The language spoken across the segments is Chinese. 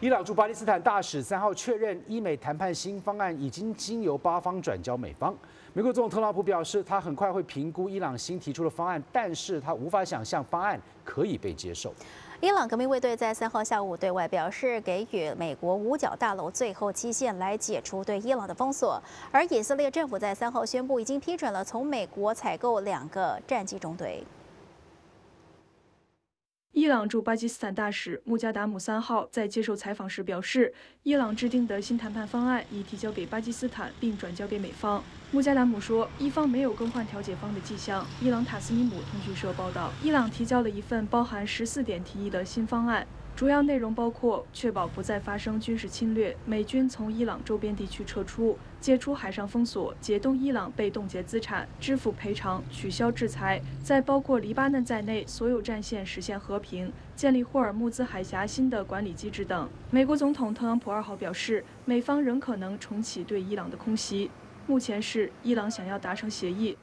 伊朗驻巴基斯坦大使3号确认，伊美谈判新方案已经经由巴方转交美方。美国总统特朗普表示，他很快会评估伊朗新提出的方案，但是他无法想象方案可以被接受。 伊朗革命卫队在3号下午对外表示，给予美国五角大楼最后期限来解除对伊朗的封锁。而以色列政府在3号宣布，已经批准了从美国采购2个战机中队。 伊朗驻巴基斯坦大使穆加达姆3号在接受采访时表示，伊朗制定的新谈判方案已提交给巴基斯坦，并转交给美方。穆加达姆说，伊方没有更换调解方的迹象。伊朗塔斯尼姆通讯社报道，伊朗提交了一份包含14点提议的新方案。 主要内容包括确保不再发生军事侵略、美军从伊朗周边地区撤出、解除海上封锁、解冻伊朗被冻结资产、支付赔偿、取消制裁，在包括黎巴嫩在内所有战线实现和平、建立霍尔木兹海峡新的管理机制等。美国总统特朗普2号表示，美方仍可能重启对伊朗的空袭。目前是伊朗想要达成协议。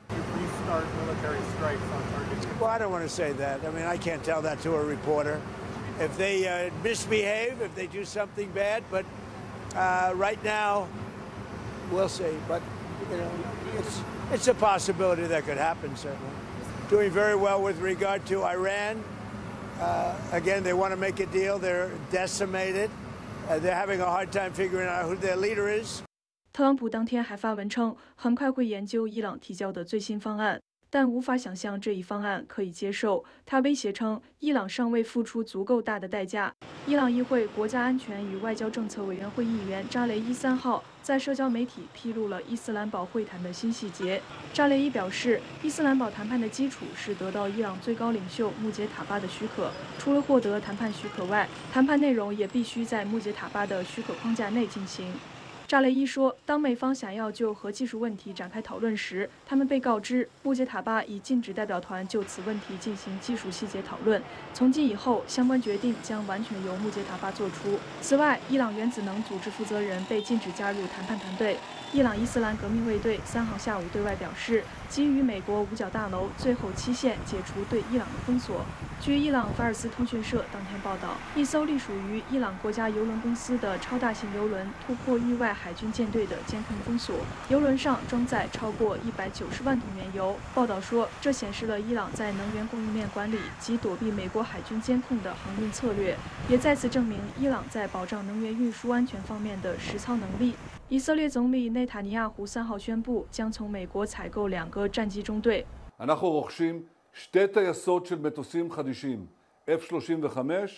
Well, I don't want to say that. I mean, I can't tell that to a reporter. If they misbehave, if they do something bad, but right now, we'll see. But you know, it's a possibility that could happen. Certainly, doing very well with regard to Iran. Again, they want to make a deal. They're decimated. They're having a hard time figuring out who their leader is. 特朗普当天还发文称，很快会研究伊朗提交的最新方案。 但无法想象这一方案可以接受。他威胁称，伊朗尚未付出足够大的代价。伊朗议会国家安全与外交政策委员会议员扎雷伊3号在社交媒体披露了伊斯兰堡会谈的新细节。扎雷伊表示，伊斯兰堡谈判的基础是得到伊朗最高领袖穆杰塔巴的许可。除了获得谈判许可外，谈判内容也必须在穆杰塔巴的许可框架内进行。 扎雷伊说，当美方想要就核技术问题展开讨论时，他们被告知穆杰塔巴已禁止代表团就此问题进行技术细节讨论。从今以后，相关决定将完全由穆杰塔巴做出。此外，伊朗原子能组织负责人被禁止加入谈判团队。伊朗伊斯兰革命卫队3号下午对外表示，给予美国五角大楼最后期限解除对伊朗的封锁。据伊朗法尔斯通讯社当天报道，一艘隶属于伊朗国家邮轮公司的超大型邮轮突破域外海军舰队的监控封锁，邮轮上装载超过190万桶原油。报道说，这显示了伊朗在能源供应链管理及躲避美国海军监控的航运策略，也再次证明伊朗在保障能源运输安全方面的实操能力。以色列总理内塔尼亚胡3号宣布，将从美国采购2个战机中队。 אנחנו רוכשים 2 טייסות של מטוסים חדישים, F-35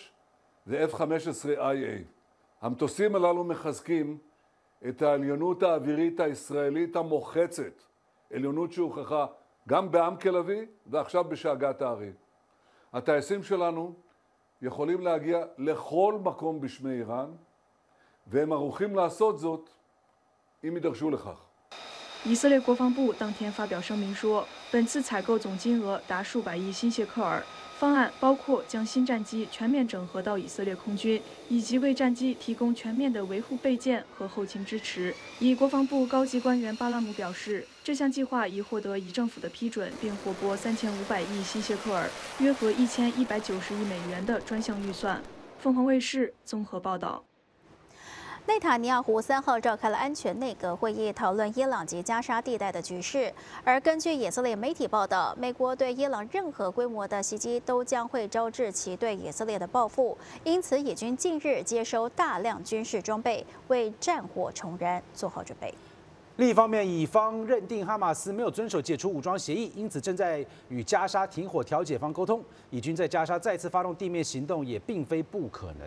ו-F-15IA. המטוסים הללו מחזקים את העליונות האווירית הישראלית המוחצת, עליונות שהוכחה גם בעמק לביא ועכשיו בשאגת הארי. הטייסים שלנו יכולים להגיע לכל מקום בשמי איראן, והם ערוכים לעשות זאת אם יידרשו לכך. 以色列国防部当天发表声明说，本次采购总金额达数百亿新谢克尔。方案包括将新战机全面整合到以色列空军，以及为战机提供全面的维护备件和后勤支持。以国防部高级官员巴拉姆表示，这项计划已获得以政府的批准，并获拨3500亿新谢克尔，约合1190亿美元的专项预算。凤凰卫视综合报道。 内塔尼亚胡3号召开了安全内阁会议，讨论伊朗及加沙地带的局势。而根据以色列媒体报道，美国对伊朗任何规模的袭击都将会招致其对以色列的报复，因此以军近日接收大量军事装备，为战火重燃做好准备。 另一方面，以方认定哈马斯没有遵守解除武装协议，因此正在与加沙停火调解方沟通。以军在加沙再次发动地面行动也并非不可能。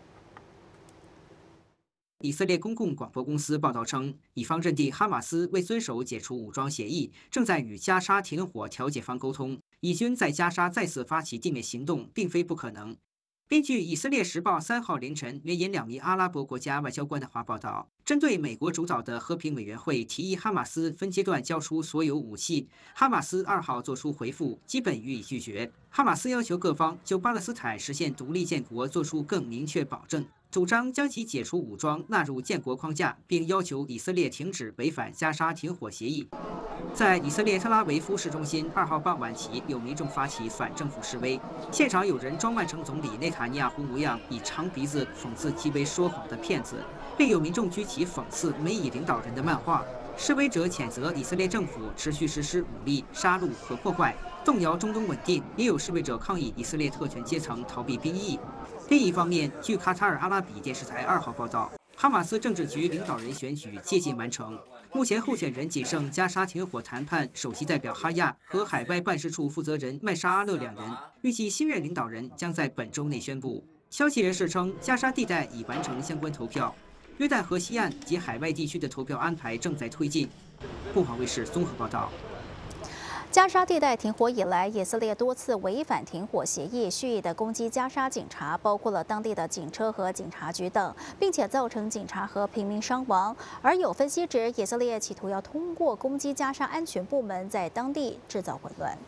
以色列公共广播公司报道称，以方认定哈马斯未遵守解除武装协议，正在与加沙停火调解方沟通。以军在加沙再次发起地面行动，并非不可能。根据以色列时报3号凌晨援引2名阿拉伯国家外交官的话报道， 针对美国主导的和平委员会提议哈马斯分阶段交出所有武器，哈马斯2号作出回复，基本予以拒绝。哈马斯要求各方就巴勒斯坦实现独立建国做出更明确保证，主张将其解除武装纳入建国框架，并要求以色列停止违反加沙停火协议。在以色列特拉维夫市中心2号傍晚起，有民众发起反政府示威，现场有人装扮成总理内塔尼亚胡模样，以长鼻子讽刺其为说谎的骗子，并有民众举起讽刺美以领导人的漫画。示威者谴责以色列政府持续实施武力、杀戮和破坏，动摇中东稳定。也有示威者抗议以色列特权阶层逃避兵役。另一方面，据卡塔尔阿拉比电视台2号报道，哈马斯政治局领导人选举接近完成，目前候选人仅剩加沙停火谈判首席代表哈亚和海外办事处负责人麦沙阿勒2人，预计新任领导人将在本周内宣布。消息人士称，加沙地带已完成相关投票，约旦河西岸及海外地区的投票安排正在推进。凤凰卫视综合报道。 加沙地带停火以来，以色列多次违反停火协议，蓄意的攻击加沙警察，包括了当地的警车和警察局等，并且造成警察和平民伤亡。而有分析指，以色列企图要通过攻击加沙安全部门，在当地制造混乱。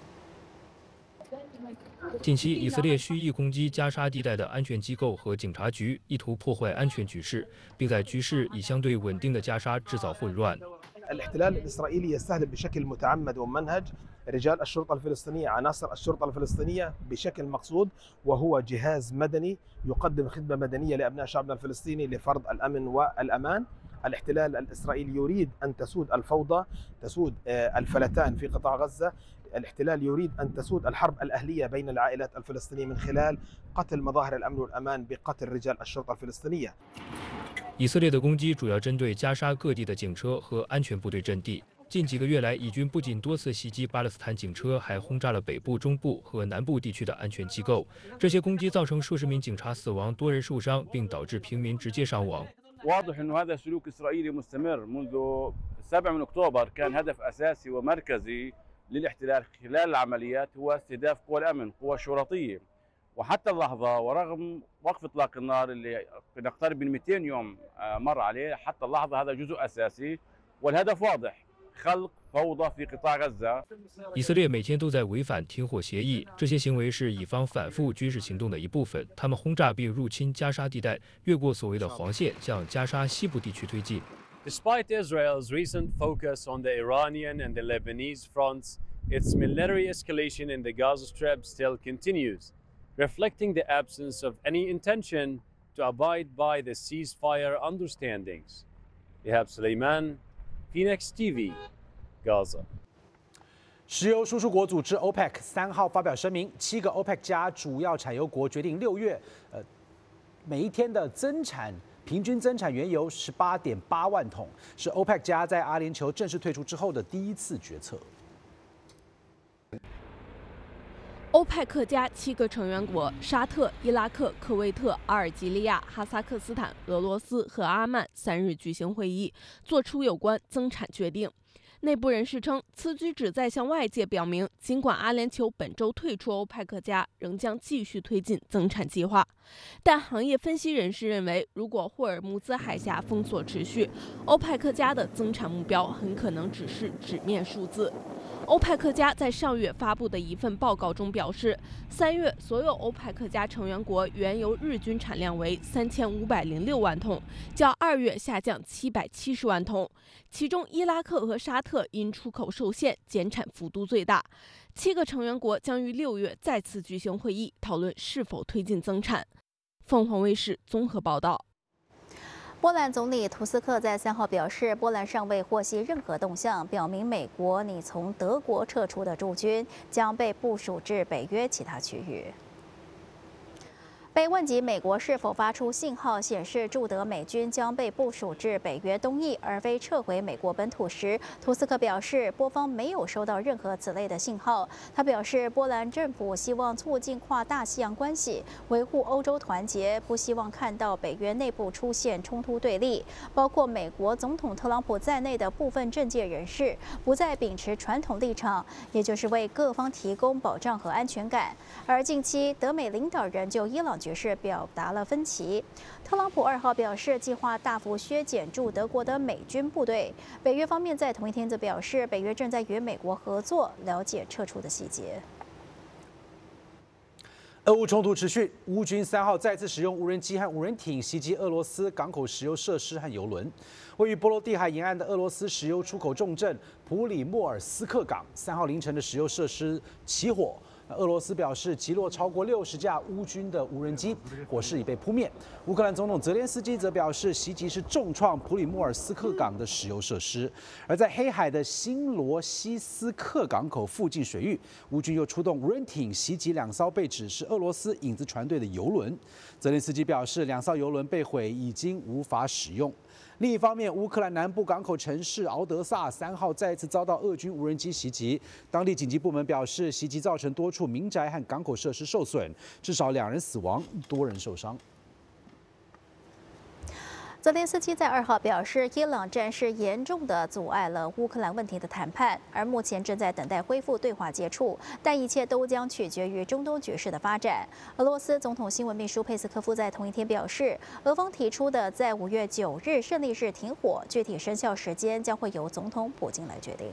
近期，以色列蓄意攻击加沙地带的安全机构和警察局，意图破坏安全局势，并在局势已相对稳定的加沙制造混乱。 الاحتلال الإسرائيلي يستهدف بشكل متعمد وممنهج رجال الشرطة الفلسطينية عناصر الشرطة الفلسطينية بشكل مقصود وهو جهاز مدني يقدم خدمة مدنية لأبناء شعبنا الفلسطيني لفرض الأمن والأمان. الاحتلال الإسرائيلي يريد أن تسود الفوضى، تسود الفلتان في قطاع غزة. الاحتلال يريد أن تسود الحرب الأهلية بين العائلات الفلسطينية من خلال قتل مظاهر الأمن والأمان بقتل رجال الشرطة الفلسطينية. 以色列的攻击主要针对加沙各地的警车和安全部队阵地。近几个月来，以军不仅多次袭击巴勒斯坦警车，还轰炸了北部、中部和南部地区的安全机构。这些攻击造成数十名警察死亡，多人受伤，并导致平民直接伤亡。 واضح إنه هذا سلوك إسرائيلي مستمر منذ 7 من أكتوبر كان هدف أساسي ومركزي للاحتلال خلال العمليات هو استهداف قوى الأمن قوى الشرطية وحتى اللحظة ورغم وقف إطلاق النار اللي نقترب من 200 يوم مر عليه حتى اللحظة هذا جزء أساسي والهدف واضح خلق فوضى في قطاع غزة。 以色列每天都在违反停火协议，这些行为是以方反复军事行动的一部分。他们轰炸并入侵加沙地带，越过所谓的黄线，向加沙西部地区推进。 Despite Israel's recent focus on the Iranian and the Lebanese fronts, its military escalation in the Gaza Strip still continues, reflecting the absence of any intention to abide by the ceasefire understandings. Ihab Suleiman, Phoenix TV, Gaza. 石油输出国组织 OPEC 3号发表声明，7个 OPEC 加主要产油国决定6月，每一天的平均增产原油18.8万桶，是 OPEC 加在阿联酋正式退出之后的第一次决策。 欧派克加7个成员国沙特、伊拉克、科威特、阿尔及利亚、哈萨克斯坦、俄罗斯和阿曼3日举行会议，作出有关增产决定。内部人士称，此举旨在向外界表明，尽管阿联酋本周退出欧派克加，仍将继续推进增产计划。但行业分析人士认为，如果霍尔木兹海峡封锁持续，欧派克加的增产目标很可能只是纸面数字。欧派克加在上月发布的一份报告中表示，3月所有欧派克加成员国原油日均产量为3506万桶，较2月下降770万桶。其中，伊拉克和沙特因出口受限，减产幅度最大。7个成员国将于6月再次举行会议，讨论是否推进增产。凤凰卫视综合报道。 波兰总理图斯克在3号表示，波兰尚未获悉任何动向，表明美国拟从德国撤出的驻军将被部署至北约其他区域。被问及美国是否发出信号显示驻德美军将被部署至北约东翼，而非撤回美国本土时，图斯克表示，波方没有收到任何此类的信号。他表示，波兰政府希望促进跨大西洋关系，维护欧洲团结，不希望看到北约内部出现冲突对立。包括美国总统特朗普在内的部分政界人士不再秉持传统立场，也就是为各方提供保障和安全感。而近期，德美领导人就伊朗局势表达了分歧。特朗普2号表示，计划大幅削减驻德国的美军部队。北约方面在同一天则表示，北约正在与美国合作，了解撤出的细节。 俄乌冲突持续，乌军3号再次使用无人机和无人艇袭击俄罗斯港口石油设施和油轮。位于波罗的海沿岸的俄罗斯石油出口重镇普里莫尔斯克港3号凌晨的石油设施起火。俄罗斯表示击落超过60架乌军的无人机，火势已被扑灭。乌克兰总统泽连斯基则表示，袭击是重创普里莫尔斯克港的石油设施。而在黑海的新罗西斯克港口附近水域，乌军又出动无人艇袭击2艘被指是俄罗斯影子船队的油轮。泽连斯基表示，2艘油轮被毁，已经无法使用。另一方面，乌克兰南部港口城市敖德萨3号再次遭到俄军无人机袭击，当地紧急部门表示，袭击造成多处民宅和港口设施受损，至少2人死亡，多人受伤。 泽连斯基在2号表示，伊朗战事严重地阻碍了乌克兰问题的谈判，而目前正在等待恢复对话接触，但一切都将取决于中东局势的发展。俄罗斯总统新闻秘书佩斯科夫在同一天表示，俄方提出的在5月9日胜利日停火，具体生效时间将会由总统普京来决定。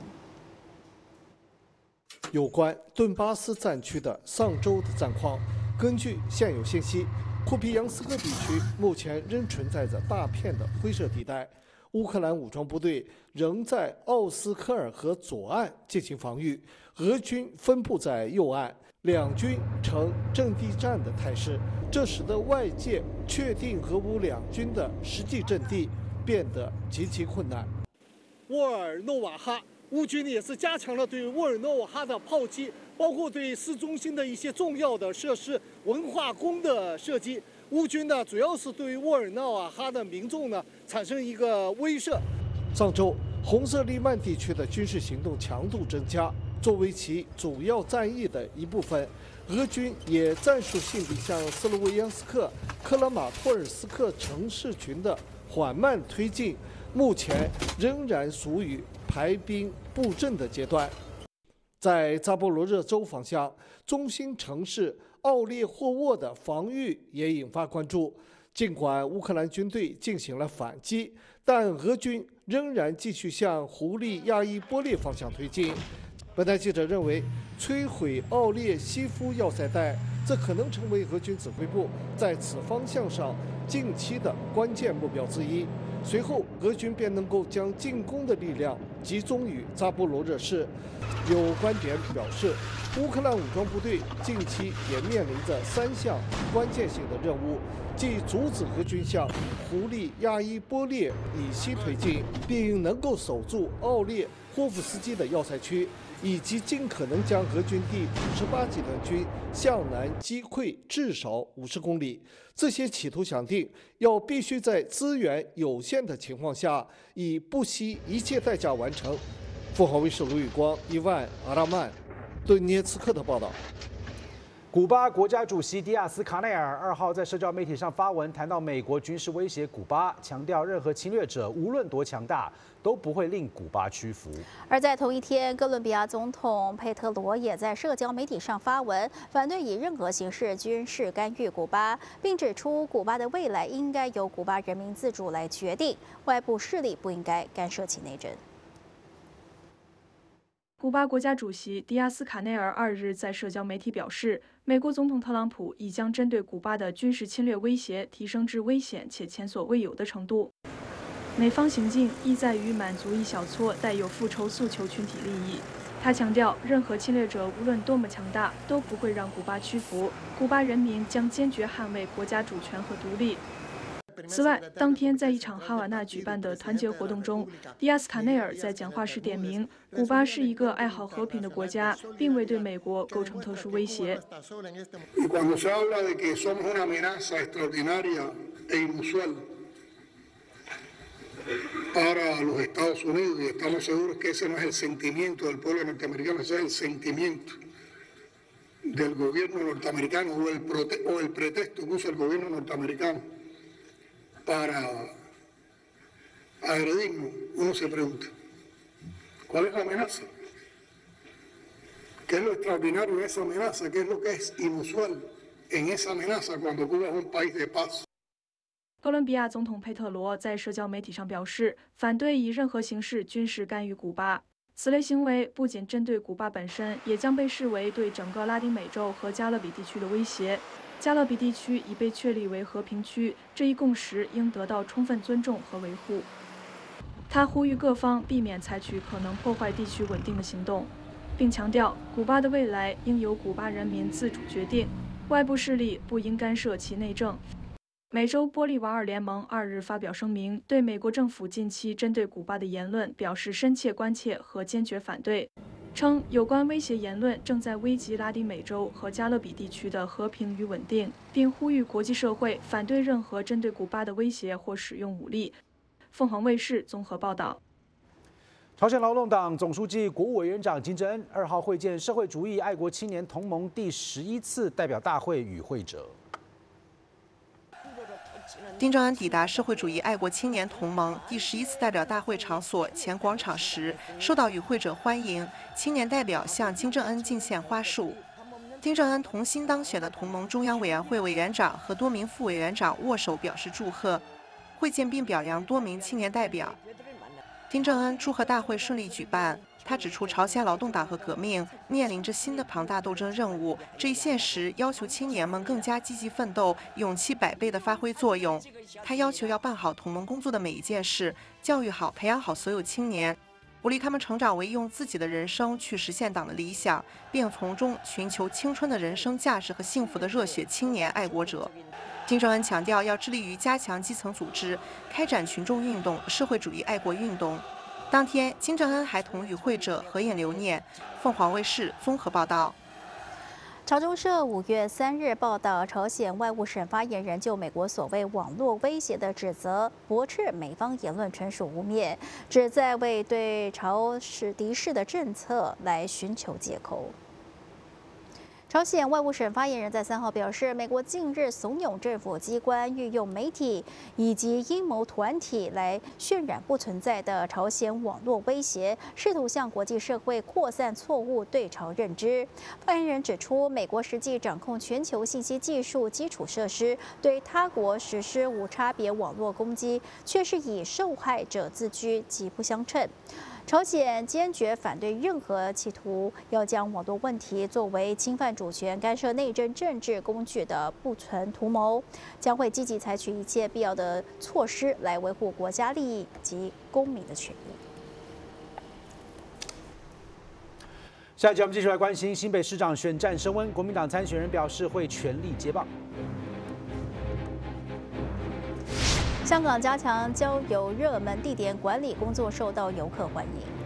有关顿巴斯战区的上周的战况，根据现有信息，库皮扬斯克地区目前仍存在着大片的灰色地带，乌克兰武装部队仍在奥斯科尔河左岸进行防御，俄军分布在右岸，两军呈阵地战的态势，这使得外界确定俄乌两军的实际阵地变得极其困难。沃尔诺瓦哈，乌军也是加强了对沃尔诺瓦哈的炮击，包括对市中心的一些重要的设施、文化宫的射击。乌军呢，主要是对沃尔诺瓦哈的民众呢产生一个威慑。上周，红色利曼地区的军事行动强度增加，作为其主要战役的一部分，俄军也战术性地向斯洛维扬斯克、克拉马托尔斯克城市群的缓慢推进，目前仍然属于排兵布阵的阶段。在扎波罗热州方向，中心城市奥列霍沃的防御也引发关注。尽管乌克兰军队进行了反击，但俄军仍然继续向胡利亚伊波列方向推进。本台记者认为，摧毁奥列西夫要塞带，这可能成为俄军指挥部在此方向上近期的关键目标之一。随后，俄军便能够将进攻的力量集中于扎波罗热市。有观点表示，乌克兰武装部队近期也面临着3项关键性的任务，即阻止俄军向胡利亚伊波列以西推进，并能够守住奥列霍夫斯基的要塞区，以及尽可能将俄军第58集团军向南击溃至少50公里。这些企图想定要必须在资源有限的情况下，以不惜一切代价完成。凤凰卫视卢宇光、伊万·阿拉曼，顿涅茨克的报道。 古巴国家主席迪亚斯卡内尔2号在社交媒体上发文，谈到美国军事威胁古巴，强调任何侵略者无论多强大，都不会令古巴屈服。 而在同一天，哥伦比亚总统佩特罗也在社交媒体上发文，反对以任何形式军事干预古巴，并指出古巴的未来应该由古巴人民自主来决定，外部势力不应该干涉其内政。 古巴国家主席迪亚斯卡内尔2日在社交媒体表示，美国总统特朗普已将针对古巴的军事侵略威胁提升至危险且前所未有的程度。美方行径意在于满足一小撮带有复仇诉求群体利益。他强调，任何侵略者无论多么强大，都不会让古巴屈服。古巴人民将坚决捍卫国家主权和独立。此外，当天在一场哈瓦那举办的团结活动中，迪亚斯卡内尔在讲话时点名，古巴是一个爱好和平的国家，并未对美国构成特殊威胁。 para los Estados Unidos y estamos seguros que ese no es el sentimiento del pueblo norteamericano, ese es el sentimiento del gobierno norteamericano o el pretexto que usa el gobierno norteamericano para agredirnos. Uno se pregunta, ¿cuál es la amenaza? ¿Qué es lo extraordinario de esa amenaza? ¿Qué es lo que es inusual en esa amenaza cuando Cuba es un país de paz. 哥伦比亚总统佩特罗在社交媒体上表示，反对以任何形式军事干预古巴。此类行为不仅针对古巴本身，也将被视为对整个拉丁美洲和加勒比地区的威胁。加勒比地区已被确立为和平区，这一共识应得到充分尊重和维护。他呼吁各方避免采取可能破坏地区稳定的行动，并强调古巴的未来应由古巴人民自主决定，外部势力不应干涉其内政。美洲玻利瓦尔联盟2日发表声明，对美国政府近期针对古巴的言论表示深切关切和坚决反对，称有关威胁言论正在危及拉丁美洲和加勒比地区的和平与稳定，并呼吁国际社会反对任何针对古巴的威胁或使用武力。凤凰卫视综合报道。 朝鲜劳动党总书记、国务委员长金正恩2号会见社会主义爱国青年同盟第11次代表大会与会者。 金正恩抵达社会主义爱国青年同盟第11次代表大会场所前广场时，受到与会者欢迎，青年代表向金正恩敬献花束。金正恩同新当选的同盟中央委员会委员长和多名副委员长握手表示祝贺，会见并表扬多名青年代表。金正恩祝贺大会顺利举办。他指出，朝鲜劳动党和革命面临着新的庞大斗争任务，这一现实要求青年们更加积极奋斗，勇气100倍地发挥作用。他要求要办好同盟工作的每一件事，教育好、培养好所有青年，鼓励他们成长为用自己的人生去实现党的理想，并从中寻求青春的人生价值和幸福的热血青年爱国者。金正恩强调，要致力于加强基层组织，开展群众运动、社会主义爱国运动。当天，金正恩还同与会者合影留念。凤凰卫视综合报道。 朝中社5月3日报道，朝鲜外务省发言人就美国所谓网络威胁的指责驳斥美方言论纯属污蔑，旨在为对朝敌视的政策来寻求借口。朝鲜外务省发言人在3号表示，美国近日怂恿政府机关运用媒体以及阴谋团体来渲染不存在的朝鲜网络威胁，试图向国际社会扩散错误对朝认知。发言人指出，美国实际掌控全球信息技术基础设施，对他国实施无差别网络攻击，却是以受害者自居，极不相称。朝鲜坚决反对任何企图要将网络问题作为侵犯主权、干涉内政政治工具的不纯图谋，将会积极采取一切必要的措施来维护国家利益及公民的权益。 下一节我们继续来关心新北市长选战升温，国民党参选人表示会全力接棒。香港加强郊游热门地点管理工作受到游客欢迎。